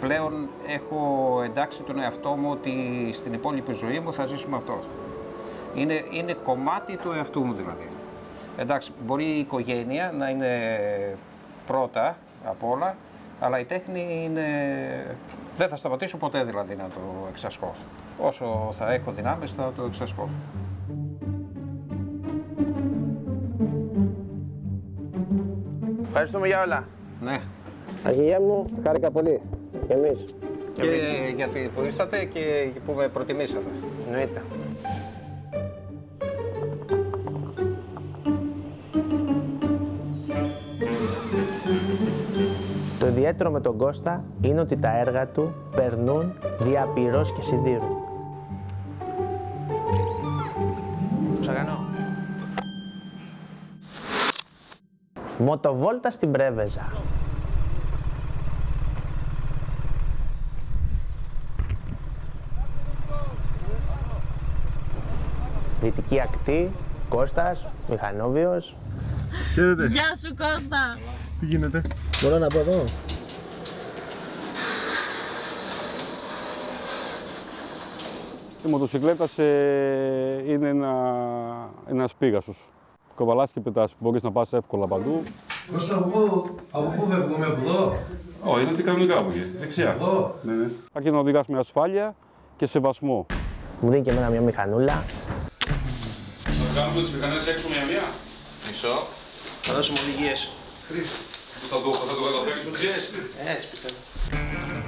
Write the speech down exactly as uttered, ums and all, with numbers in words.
πλέον έχω εντάξει τον εαυτό μου ότι στην υπόλοιπη ζωή μου θα ζήσουμε αυτό. Είναι, είναι κομμάτι του εαυτού μου δηλαδή. Εντάξει, μπορεί η οικογένεια να είναι πρώτα απ' όλα, αλλά η τέχνη είναι... δεν θα σταματήσω ποτέ δηλαδή να το εξασκώ. Όσο θα έχω δυνάμεις θα το εξασκώ. Ευχαριστούμε για όλα. Ναι. Αγία μου, χάρηκα πολύ. Και εμείς. Και γιατί που ήρθατε και που με προτιμήσατε. Εννοείται. Το ιδιαίτερο με τον Κώστα είναι ότι τα έργα του περνούν δια πυρός και σιδήρου. Ξανακάνω. Μοτοβόλτα στην Πρέβεζα. Δυτική ακτή, Κώστας, Μηχανόβιος. Χαίρετε. Γεια σου Κώστα! Τι γίνεται? Μπορώ να πω εδώ. Η μοτοσυκλέτα ε, είναι ένα, ένας πίγασος. Κοβαλάς και πετάς, μπορείς να πας εύκολα παντού. Κώστα, από πού, από πού φεύγουμε, από εδώ? Όχι, είναι κανονικά από εκεί, δεξιά. Εδώ. Ναι, ναι. Αρκεί να οδηγάς με ασφάλεια και σεβασμό. Μου δίνει και εμένα μια μηχανούλα. Θα κάνουμε τις μηχανές έξω μία-μία. Μισό. Θα δώσουμε οδηγίες. Χρήση. Θα το, θα το καταφέρεις ο τζι ες. Έτσι πιστεύω.